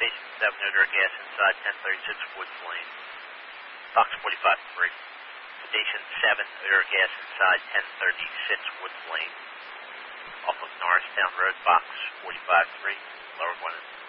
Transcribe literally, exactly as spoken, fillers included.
Station seven, odor gas inside ten thirty-six Woods Lane. Box forty-five three. Station seven, odor gas inside ten thirty-six Woods Lane. Off of Norristown Road, box forty-five three, Lower Gwinnett.